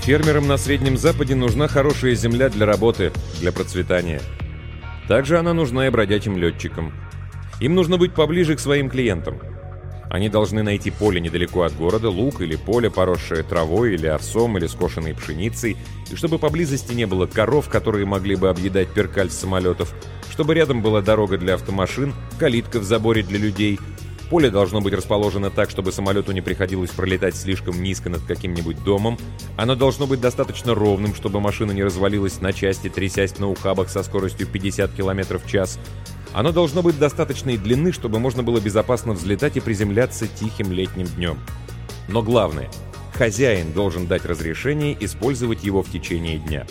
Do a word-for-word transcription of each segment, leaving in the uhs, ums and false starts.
Фермерам на Среднем Западе нужна хорошая земля для работы, для процветания. Также она нужна и бродячим летчикам. Им нужно быть поближе к своим клиентам. Они должны найти поле недалеко от города, луг или поле, поросшее травой или овсом или скошенной пшеницей, и чтобы поблизости не было коров, которые могли бы объедать перкаль с самолетов, чтобы рядом была дорога для автомашин, калитка в заборе для людей. Поле должно быть расположено так, чтобы самолету не приходилось пролетать слишком низко над каким-нибудь домом. Оно должно быть достаточно ровным, чтобы машина не развалилась на части, трясясь на ухабах со скоростью пятьдесят километров в час. Оно должно быть достаточной длины, чтобы можно было безопасно взлетать и приземляться тихим летним днем. Но главное, хозяин должен дать разрешение использовать его в течение дня.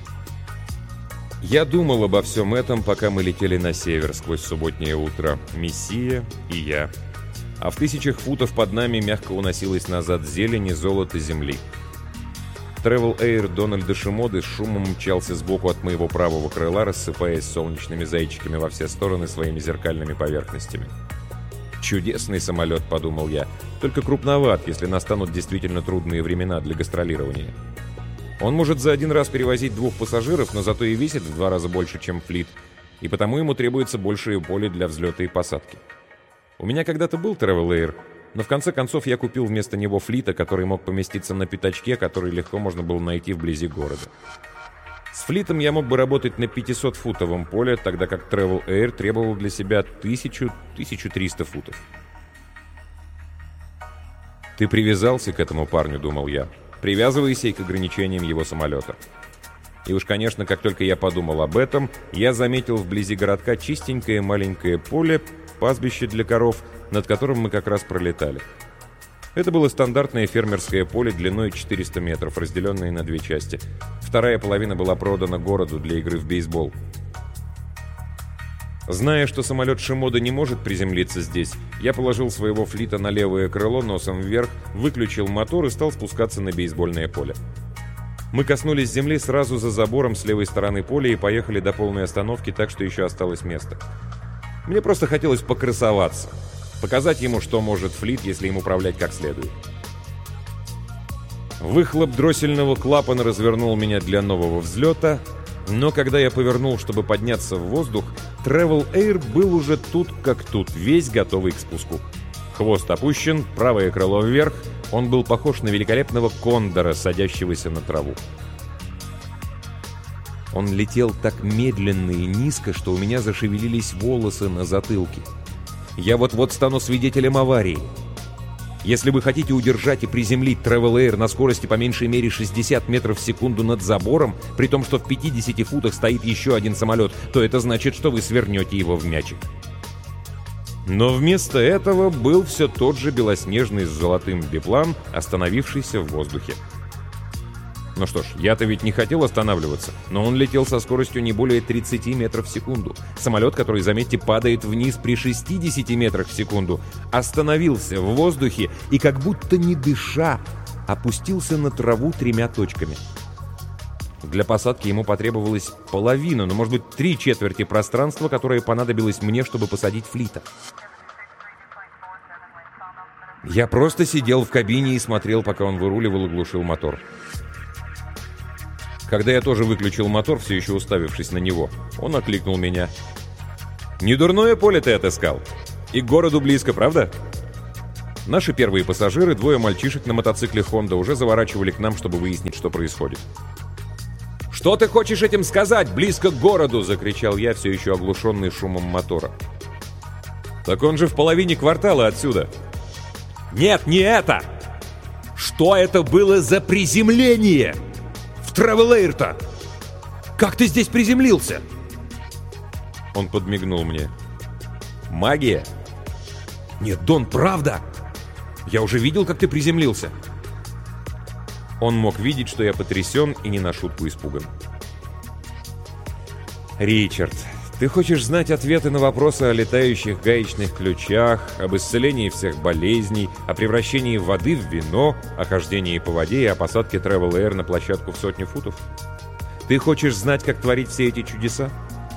Я думал обо всем этом, пока мы летели на север сквозь субботнее утро, Мессия и я. А в тысячах футов под нами мягко уносилась назад зелень и золото земли. Travel Air Дональда Шимоды с шумом мчался сбоку от моего правого крыла, рассыпаясь солнечными зайчиками во все стороны своими зеркальными поверхностями. «Чудесный самолет», — подумал я, — «только крупноват, если настанут действительно трудные времена для гастролирования. Он может за один раз перевозить двух пассажиров, но зато и весит в два раза больше, чем флит, и потому ему требуется большее поле для взлета и посадки. У меня когда-то был Travel Air, но в конце концов я купил вместо него флита, который мог поместиться на пятачке, который легко можно было найти вблизи города. С флитом я мог бы работать на пятисотфутовом поле, тогда как Travel Air требовал для себя тысячу — тысячу триста футов. «Ты привязался к этому парню», — думал я. «Привязывайся и к ограничениям его самолета». И уж, конечно, как только я подумал об этом, я заметил вблизи городка чистенькое маленькое поле, пастбище для коров, над которым мы как раз пролетали. Это было стандартное фермерское поле длиной четыреста метров, разделенное на две части. Вторая половина была продана городу для игры в бейсбол. Зная, что самолет Шимода не может приземлиться здесь, я положил своего флита на левое крыло носом вверх, выключил мотор и стал спускаться на бейсбольное поле. Мы коснулись земли сразу за забором с левой стороны поля и поехали до полной остановки, так что еще осталось место. Мне просто хотелось покрасоваться, показать ему, что может флит, если им управлять как следует. Выхлоп дроссельного клапана развернул меня для нового взлета, но когда я повернул, чтобы подняться в воздух, Travel Air был уже тут как тут, весь готовый к спуску. Хвост опущен, правое крыло вверх, он был похож на великолепного кондора, садящегося на траву. Он летел так медленно и низко, что у меня зашевелились волосы на затылке. Я вот-вот стану свидетелем аварии. Если вы хотите удержать и приземлить Travel Air на скорости по меньшей мере шестьдесят метров в секунду над забором, при том, что в пятидесяти футах стоит еще один самолет, то это значит, что вы свернете его в мячик. Но вместо этого был все тот же белоснежный с золотым биплан, остановившийся в воздухе. Ну что ж, я-то ведь не хотел останавливаться, но он летел со скоростью не более тридцати метров в секунду. Самолет, который, заметьте, падает вниз при шестидесяти метрах в секунду, остановился в воздухе и, как будто не дыша, опустился на траву тремя точками. Для посадки ему потребовалась половина, ну, может быть, три четверти пространства, которое понадобилось мне, чтобы посадить флита. Я просто сидел в кабине и смотрел, пока он выруливал и глушил мотор. Когда я тоже выключил мотор, все еще уставившись на него, он окликнул меня. «Недурное поле ты отыскал. И к городу близко, правда?» Наши первые пассажиры, двое мальчишек на мотоцикле Honda, уже заворачивали к нам, чтобы выяснить, что происходит. «Что ты хочешь этим сказать? Близко к городу!» — закричал я, все еще оглушенный шумом мотора. «Так он же в половине квартала отсюда!» «Нет, не это! Что это было за приземление? В Travel Air-то! Как ты здесь приземлился?» Он подмигнул мне. «Магия?» «Нет, Дон, правда! Я уже видел, как ты приземлился!» Он мог видеть, что я потрясен и не на шутку испуган. «Ричард, ты хочешь знать ответы на вопросы о летающих гаечных ключах, об исцелении всех болезней, о превращении воды в вино, о хождении по воде и о посадке Travel Air на площадку в сотню футов? Ты хочешь знать, как творить все эти чудеса?»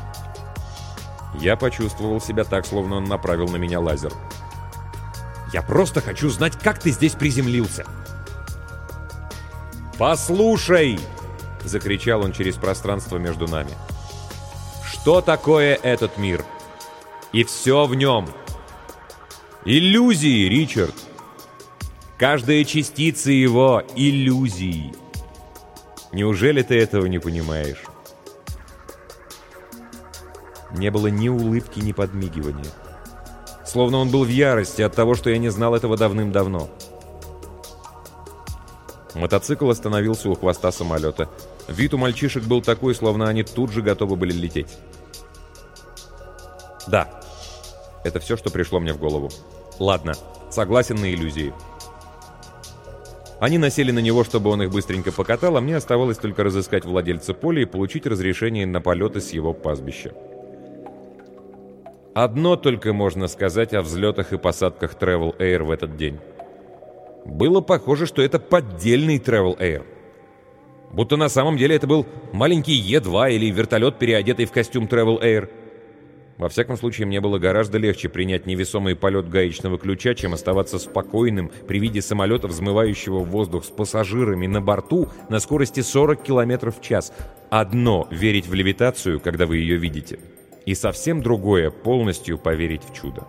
Я почувствовал себя так, словно он направил на меня лазер. «Я просто хочу знать, как ты здесь приземлился!» «Послушай!» — закричал он через пространство между нами. «Что такое этот мир? И все в нем. Иллюзии, Ричард. Каждая частица его — иллюзии. Неужели ты этого не понимаешь?» Не было ни улыбки, ни подмигивания. Словно он был в ярости от того, что я не знал этого давным-давно. Мотоцикл остановился у хвоста самолета. Вид у мальчишек был такой, словно они тут же готовы были лететь. Да, это все, что пришло мне в голову. Ладно, согласен на иллюзии. Они насели на него, чтобы он их быстренько покатал, а мне оставалось только разыскать владельца поля и получить разрешение на полеты с его пастбища. Одно только можно сказать о взлетах и посадках Travel Air в этот день. Было похоже, что это поддельный Travel Air. Будто на самом деле это был маленький Е два или вертолет, переодетый в костюм Travel Air. Во всяком случае, мне было гораздо легче принять невесомый полет гаечного ключа, чем оставаться спокойным при виде самолета, взмывающего в воздух с пассажирами на борту на скорости сорок километров в час. Одно — верить в левитацию, когда вы ее видите. И совсем другое — полностью поверить в чудо.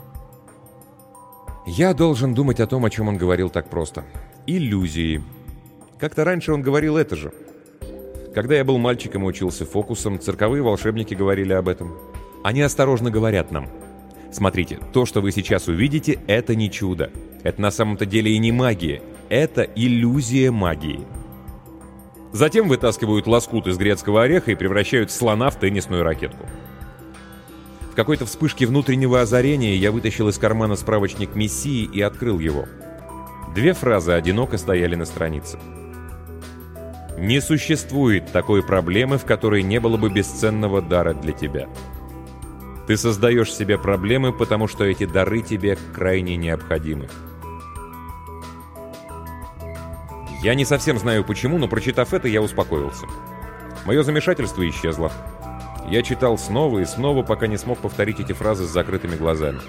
Я должен думать о том, о чем он говорил так просто. Иллюзии. Как-то раньше он говорил это же. Когда я был мальчиком и учился фокусам, цирковые волшебники говорили об этом. Они осторожно говорят нам: смотрите, то, что вы сейчас увидите, это не чудо. Это на самом-то деле и не магия. Это иллюзия магии. Затем вытаскивают лоскут из грецкого ореха и превращают слона в теннисную ракетку. В какой-то вспышке внутреннего озарения я вытащил из кармана справочник Мессии и открыл его. Две фразы одиноко стояли на странице. «Не существует такой проблемы, в которой не было бы бесценного дара для тебя. Ты создаешь себе проблемы, потому что эти дары тебе крайне необходимы». Я не совсем знаю почему, но, прочитав это, я успокоился. Мое замешательство исчезло. Я читал снова и снова, пока не смог повторить эти фразы с закрытыми глазами.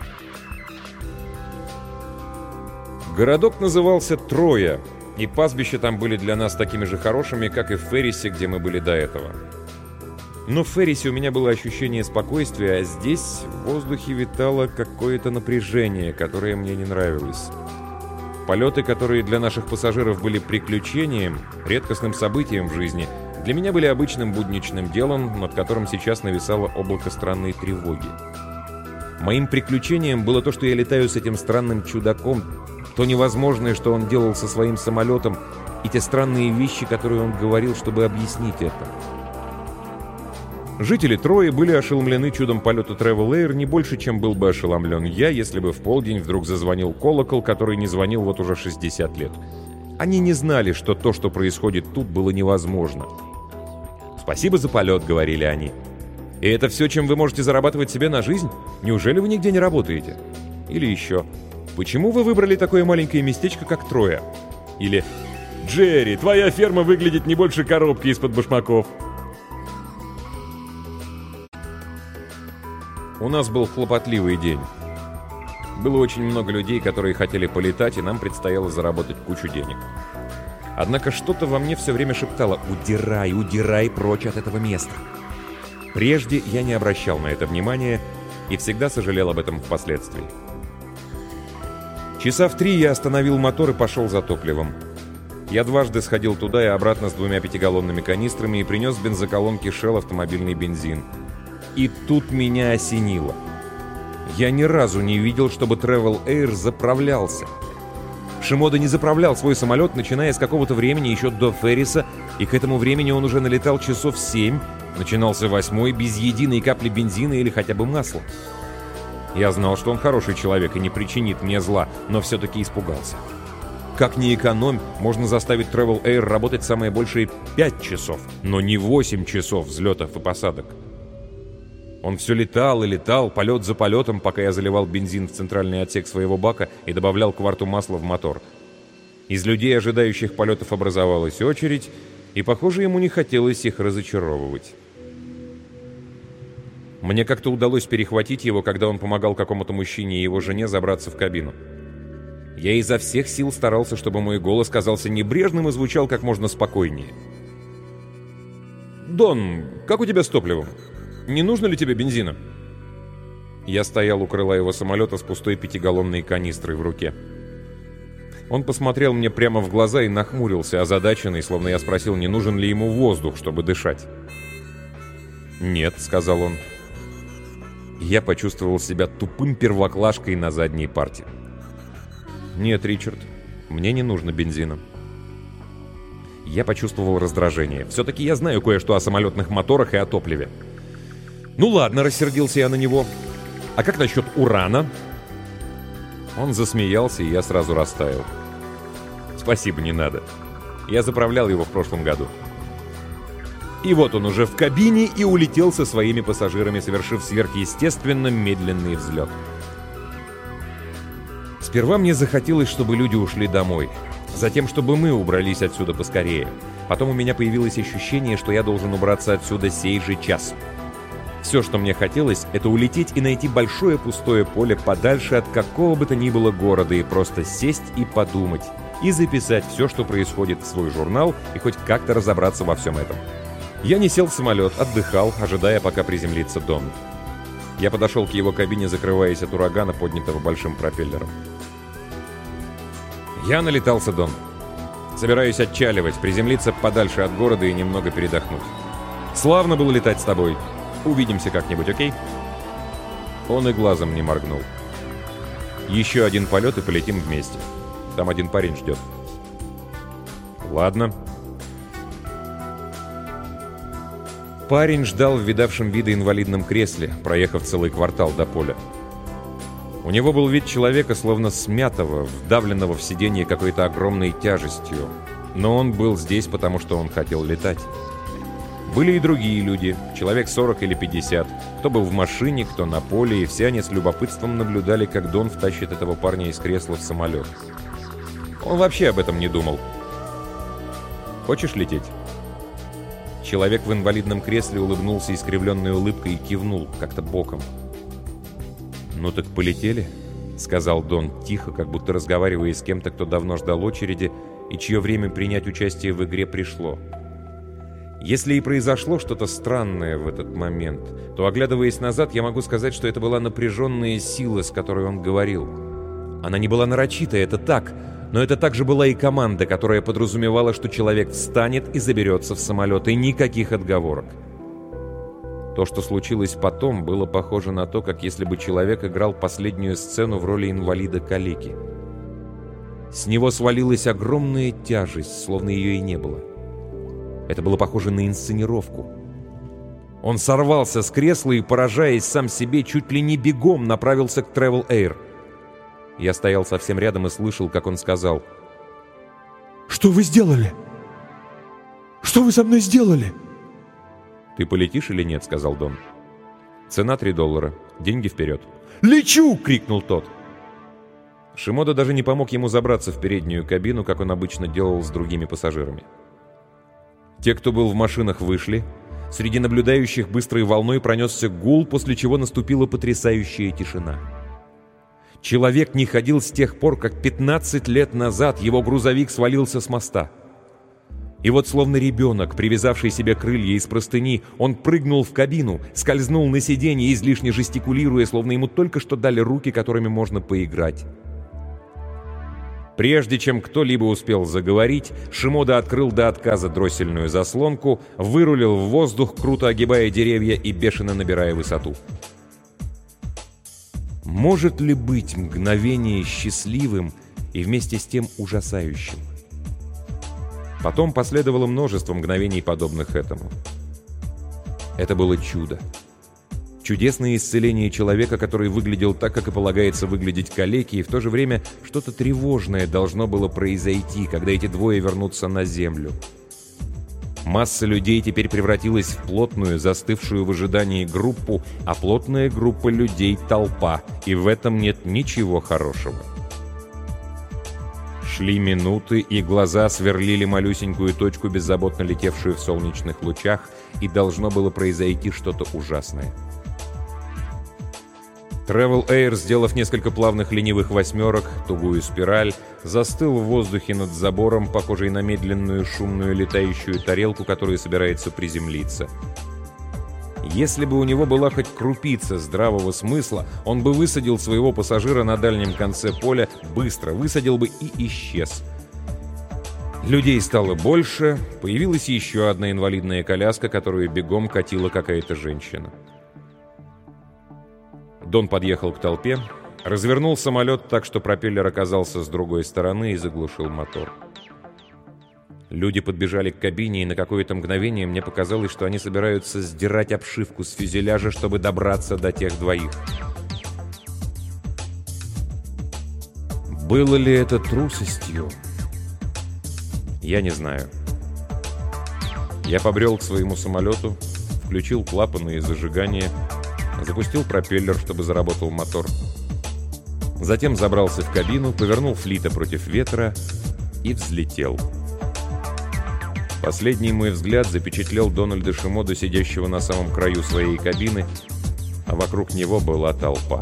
Городок назывался Троя, и пастбища там были для нас такими же хорошими, как и в Феррисе, где мы были до этого. Но в Феррисе у меня было ощущение спокойствия, а здесь в воздухе витало какое-то напряжение, которое мне не нравилось. Полеты, которые для наших пассажиров были приключением, редкостным событием в жизни, для меня были обычным будничным делом, над которым сейчас нависало облако странной тревоги. Моим приключением было то, что я летаю с этим странным чудаком, то невозможное, что он делал со своим самолетом, и те странные вещи, которые он говорил, чтобы объяснить это. Жители Трои были ошеломлены чудом полета Travel Air не больше, чем был бы ошеломлен я, если бы в полдень вдруг зазвонил колокол, который не звонил вот уже шестьдесят лет. Они не знали, что то, что происходит тут, было невозможно. «Спасибо за полет», — говорили они. «И это все, чем вы можете зарабатывать себе на жизнь? Неужели вы нигде не работаете?» Или еще: «Почему вы выбрали такое маленькое местечко, как Троя?» Или: «Джерри, твоя ферма выглядит не больше коробки из-под башмаков». У нас был хлопотливый день. Было очень много людей, которые хотели полетать, и нам предстояло заработать кучу денег. Однако что-то во мне все время шептало: «Удирай, удирай прочь от этого места». Прежде я не обращал на это внимания и всегда сожалел об этом впоследствии. Часа в три я остановил мотор и пошел за топливом. Я дважды сходил туда и обратно с двумя пятигаллонными канистрами и принес с бензоколонки Shell автомобильный бензин. И тут меня осенило. Я ни разу не видел, чтобы Travel Air заправлялся. Шимода не заправлял свой самолет, начиная с какого-то времени еще до Ферриса, и к этому времени он уже налетал часов семь, начинался восьмой без единой капли бензина или хотя бы масла. Я знал, что он хороший человек и не причинит мне зла, но все-таки испугался. Как ни экономь, можно заставить Travel Air работать самое большее пять часов, но не восемь часов взлетов и посадок. Он все летал и летал, полет за полетом, пока я заливал бензин в центральный отсек своего бака и добавлял кварту масла в мотор. Из людей, ожидающих полетов, образовалась очередь, и, похоже, ему не хотелось их разочаровывать. Мне как-то удалось перехватить его, когда он помогал какому-то мужчине и его жене забраться в кабину. Я изо всех сил старался, чтобы мой голос казался небрежным и звучал как можно спокойнее. «Дон, как у тебя с топливом? Не нужно ли тебе бензина?» Я стоял у крыла его самолета с пустой пятигаллонной канистрой в руке. Он посмотрел мне прямо в глаза и нахмурился, озадаченный, словно я спросил, не нужен ли ему воздух, чтобы дышать. «Нет», — сказал он. Я почувствовал себя тупым первоклашкой на задней парте. «Нет, Ричард, мне не нужно бензина». Я почувствовал раздражение. Все-таки я знаю кое-что о самолетных моторах и о топливе. «Ну ладно», — рассердился я на него. «А как насчет урана?» Он засмеялся, и я сразу растаял. «Спасибо, не надо. Я заправлял его в прошлом году». И вот он уже в кабине и улетел со своими пассажирами, совершив сверхъестественно медленный взлет. Сперва мне захотелось, чтобы люди ушли домой. Затем, чтобы мы убрались отсюда поскорее. Потом у меня появилось ощущение, что я должен убраться отсюда сей же час. Все, что мне хотелось, это улететь и найти большое пустое поле подальше от какого бы то ни было города и просто сесть и подумать, и записать все, что происходит, в свой журнал и хоть как-то разобраться во всем этом. Я не сел в самолет, отдыхал, ожидая, пока приземлится Дон. Я подошел к его кабине, закрываясь от урагана, поднятого большим пропеллером. «Я налетался, Дон. Собираюсь отчаливать, приземлиться подальше от города и немного передохнуть. Славно было летать с тобой. Увидимся как-нибудь, окей?» Он и глазом не моргнул. «Еще один полет и полетим вместе. Там один парень ждет». «Ладно». Парень ждал в видавшем виды инвалидном кресле, проехав целый квартал до поля. У него был вид человека, словно смятого, вдавленного в сиденье какой-то огромной тяжестью. Но он был здесь, потому что он хотел летать. Были и другие люди, человек сорок или пятьдесят, кто был в машине, кто на поле, и все они с любопытством наблюдали, как Дон втащит этого парня из кресла в самолет. Он вообще об этом не думал. «Хочешь лететь?» Человек в инвалидном кресле улыбнулся искривленной улыбкой и кивнул, как-то боком. «Ну так полетели?» — сказал Дон тихо, как будто разговаривая с кем-то, кто давно ждал очереди и чье время принять участие в игре пришло. Если и произошло что-то странное в этот момент, то, оглядываясь назад, я могу сказать, что это была напряженная сила, с которой он говорил. Она не была нарочитая, это так, но это также была и команда, которая подразумевала, что человек встанет и заберется в самолет, и никаких отговорок. То, что случилось потом, было похоже на то, как если бы человек играл последнюю сцену в роли инвалида-калеки. С него свалилась огромная тяжесть, словно ее и не было. Это было похоже на инсценировку. Он сорвался с кресла и, поражаясь сам себе, чуть ли не бегом направился к Travel Air. Я стоял совсем рядом и слышал, как он сказал: «Что вы сделали? Что вы со мной сделали?» «Ты полетишь или нет?» — сказал Дон. «Цена три доллара. Деньги вперед». «Лечу!» — крикнул тот. Шимода даже не помог ему забраться в переднюю кабину, как он обычно делал с другими пассажирами. Те, кто был в машинах, вышли. Среди наблюдающих быстрой волной пронесся гул, после чего наступила потрясающая тишина. Человек не ходил с тех пор, как пятнадцать лет назад его грузовик свалился с моста. И вот словно ребенок, привязавший себе крылья из простыни, он прыгнул в кабину, скользнул на сиденье, излишне жестикулируя, словно ему только что дали руки, которыми можно поиграть. Прежде чем кто-либо успел заговорить, Шимода открыл до отказа дроссельную заслонку, вырулил в воздух, круто огибая деревья и бешено набирая высоту. Может ли быть мгновение счастливым и вместе с тем ужасающим? Потом последовало множество мгновений, подобных этому. Это было чудо. Чудесное исцеление человека, который выглядел так, как и полагается выглядеть калеке, и в то же время что-то тревожное должно было произойти, когда эти двое вернутся на землю. Масса людей теперь превратилась в плотную, застывшую в ожидании группу, а плотная группа людей — толпа, и в этом нет ничего хорошего. Шли минуты, и глаза сверлили малюсенькую точку, беззаботно летевшую в солнечных лучах, и должно было произойти что-то ужасное. Travel Air, сделав несколько плавных ленивых восьмерок, тугую спираль, застыл в воздухе над забором, похожий на медленную шумную летающую тарелку, которая собирается приземлиться. Если бы у него была хоть крупица здравого смысла, он бы высадил своего пассажира на дальнем конце поля, быстро высадил бы и исчез. Людей стало больше, появилась еще одна инвалидная коляска, которую бегом катила какая-то женщина. Дон подъехал к толпе, развернул самолет так, что пропеллер оказался с другой стороны и заглушил мотор. Люди подбежали к кабине, и на какое-то мгновение мне показалось, что они собираются сдирать обшивку с фюзеляжа, чтобы добраться до тех двоих. Было ли это трусостью? Я не знаю. Я побрел к своему самолету, включил клапаны и зажигание, запустил пропеллер, чтобы заработал мотор. Затем забрался в кабину, повернул флита против ветра и взлетел. Последний мой взгляд запечатлел Дональда Шимоду, сидящего на самом краю своей кабины, а вокруг него была толпа.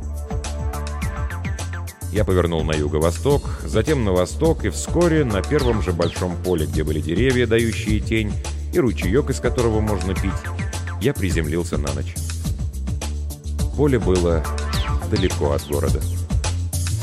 Я повернул на юго-восток, затем на восток, и вскоре на первом же большом поле, где были деревья, дающие тень, и ручеек, из которого можно пить, я приземлился на ночь. Поле было далеко от города.